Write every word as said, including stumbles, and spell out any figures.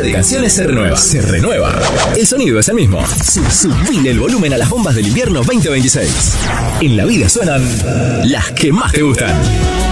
secuencia de canciones se renueva. Se renueva. El sonido es el mismo. Subile el volumen a las bombas del invierno veinte veintiséis. En la vida suenan las que más te gustan.